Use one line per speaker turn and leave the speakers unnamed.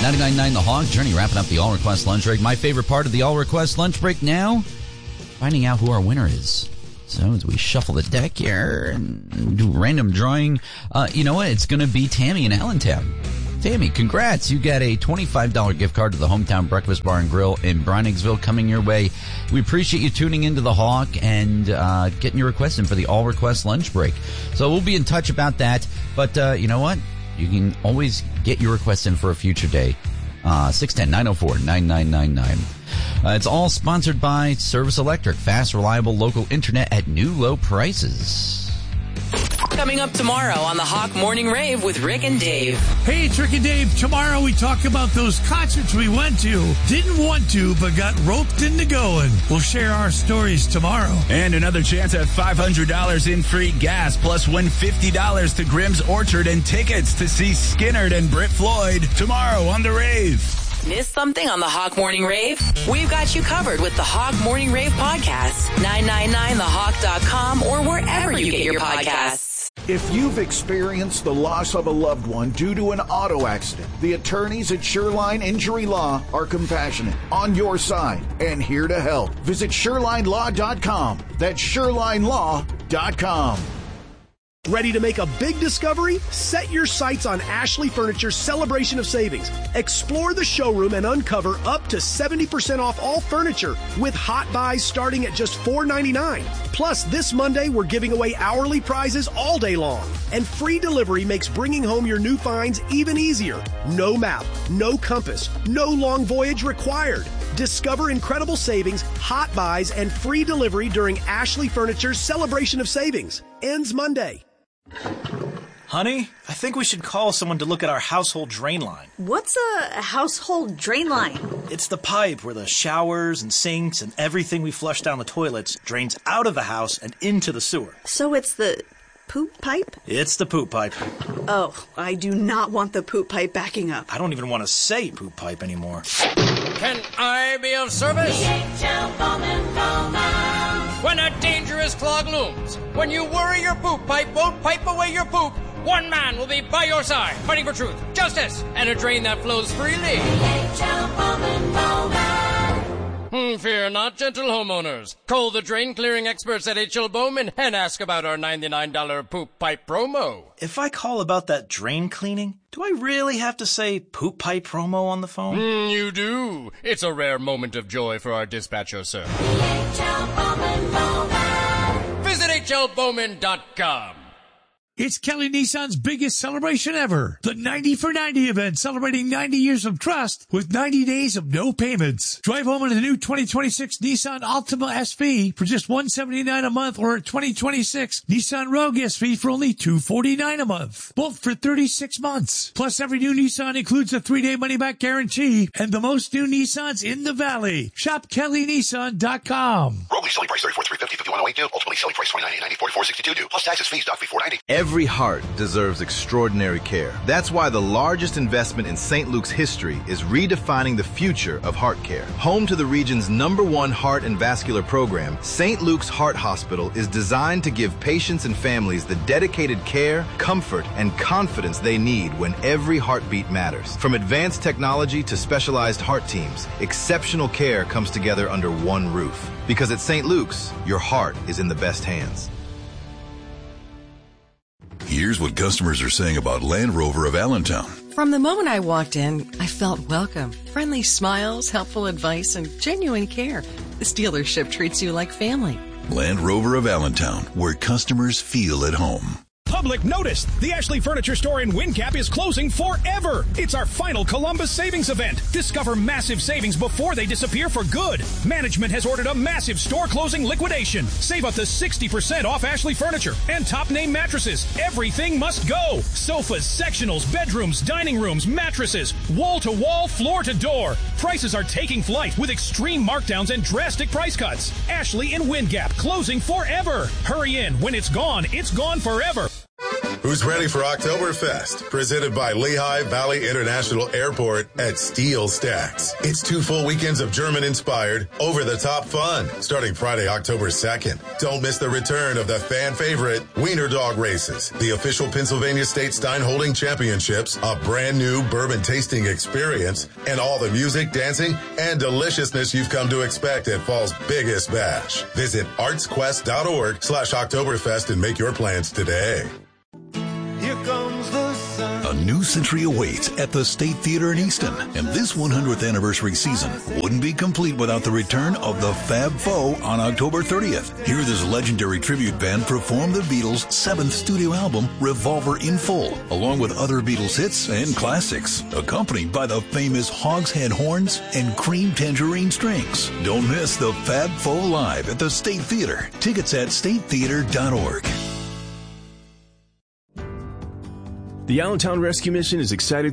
99.9 The Hog Journey, wrapping up the All Request Lunch Break. My favorite part of the All Request Lunch Break now, finding out who our winner is. So as we shuffle the deck here and do random drawing, you know what? It's going to be Tammy in Allentown. Tammy, congrats. You got a $25 gift card to the Hometown Breakfast Bar and Grill in Browningsville coming your way. We appreciate you tuning into The Hawk and getting your request in for the All Request Lunch Break. So we'll be in touch about that. But you know what? You can always get your request in for a future day. 610-904-9999. It's all sponsored by Service Electric. Fast, reliable local internet at new low prices.
Coming up tomorrow on the Hawk Morning Rave with Rick and Dave.
Hey, it's Rick and Dave. Tomorrow we talk about those concerts we went to, didn't want to, but got roped into going. We'll share our stories tomorrow.
And another chance at $500 in free gas, plus win $50 to Grimm's Orchard and tickets to see Skynyrd and Brit Floyd tomorrow on The Rave.
Miss something on the Hawk Morning Rave? We've got you covered with the Hawk Morning Rave podcast. 999thehawk.com or wherever you get your podcasts.
If you've experienced the loss of a loved one due to an auto accident, the attorneys at Shoreline Injury Law are compassionate, on your side, and here to help. Visit ShorelineLaw.com. That's ShorelineLaw.com.
Ready to make a big discovery? Set your sights on Ashley Furniture's Celebration of Savings. Explore the showroom and uncover up to 70% off all furniture with hot buys starting at just $4.99. Plus, this Monday, we're giving away hourly prizes all day long. And free delivery makes bringing home your new finds even easier. No map, no compass, no long voyage required. Discover incredible savings, hot buys, and free delivery during Ashley Furniture's Celebration of Savings. Ends Monday.
Honey, I think we should call someone to look at our household drain line.
What's a household drain line?
It's the pipe where the showers and sinks and everything we flush down the toilets drains out of the house and into the sewer.
So it's the poop pipe?
It's the poop pipe.
Oh, I do not want the poop pipe backing up.
I don't even want to say poop pipe anymore.
Can I be of service? DHL Bowman. When a dangerous clog looms, when you worry your poop pipe won't pipe away your poop, one man will be by your side, fighting for truth, justice, and a drain that flows freely. DHL Bowman. Fear not, gentle homeowners. Call the drain clearing experts at H.L. Bowman and ask about our $99 poop pipe promo.
If I call about that drain cleaning, do I really have to say poop pipe promo on the phone?
You do. It's a rare moment of joy for our dispatcher, sir.
DHL Bowman.
Visit hlbowman.com.
It's Kelly Nissan's biggest celebration ever. The 90 for 90 event celebrating 90 years of trust with 90 days of no payments. Drive home in the new 2026 Nissan Altima SV for just $179 a month or a 2026 Nissan Rogue SV for only $249 a month. Both for 36 months. Plus every new Nissan includes a 3-day money-back guarantee and the most new Nissans in the Valley. Shop KellyNissan.com.
Rogue selling price $34,350, $51,082. Ultimately selling price $29,890, $44,62 due. Plus taxes, fees, doc fee $490.
Every heart deserves extraordinary care. That's why the largest investment in St. Luke's history is redefining the future of heart care. Home to the region's #1 heart and vascular program, St. Luke's Heart Hospital is designed to give patients and families the dedicated care, comfort, and confidence they need when every heartbeat matters. From advanced technology to specialized heart teams, exceptional care comes together under one roof. Because at St. Luke's, your heart is in the best hands.
Here's what customers are saying about Land Rover of Allentown.
From the moment I walked in, I felt welcome. Friendly smiles, helpful advice, and genuine care. This dealership treats you like family.
Land Rover of Allentown, where customers feel at home.
Public notice! The Ashley Furniture Store in WinCap is closing forever! It's our final Columbus savings event. Discover massive savings before they disappear for good. Management has ordered a massive store closing liquidation. Save up to 60% off Ashley Furniture and top name mattresses. Everything must go. Sofas, sectionals, bedrooms, dining rooms, mattresses, wall to wall, floor to door. Prices are taking flight with extreme markdowns and drastic price cuts. Ashley in WinGap, closing forever. Hurry in. When it's gone forever.
Who's ready for Oktoberfest? Presented by Lehigh Valley International Airport at Steel Stacks. It's 2 full weekends of German-inspired, over-the-top fun, starting Friday, October 2nd. Don't miss the return of the fan favorite Wiener Dog Races, the official Pennsylvania State Stein Holding Championships, a brand new bourbon tasting experience, and all the music, dancing, and deliciousness you've come to expect at fall's biggest bash. Visit artsquest.org/Oktoberfest and make your plans today.
Here comes the sun.
A new century awaits at the State Theater in Easton, and this 100th anniversary season wouldn't be complete without the return of the Fab Four on October 30th. Hear this legendary tribute band perform the Beatles' 7th studio album, Revolver in full, along with other Beatles hits and classics, accompanied by the famous Hogshead horns and cream tangerine strings. Don't miss the Fab Four live at the State Theater. Tickets at statetheater.org.
The Allentown Rescue Mission is excited